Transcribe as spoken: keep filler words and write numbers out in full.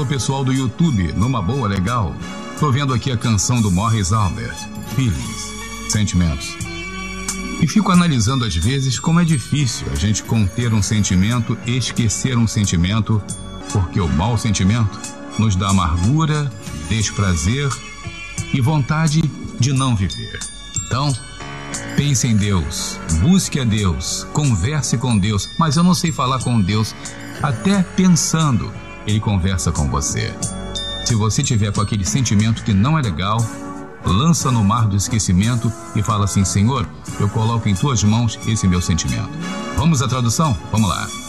pessoal do YouTube, numa boa, legal. Tô vendo aqui a canção do Morris Albert, Feelings, Sentimentos. E fico analisando às vezes como é difícil a gente conter um sentimento e esquecer um sentimento, porque o mau sentimento nos dá amargura, desprazer e vontade de não viver. Então, pense em Deus, busque a Deus, converse com Deus, mas eu não sei falar com Deus. Até pensando, Ele conversa com você. Se você tiver com aquele sentimento que não é legal, lança no mar do esquecimento e fala assim: Senhor, eu coloco em tuas mãos esse meu sentimento. Vamos à tradução? Vamos lá.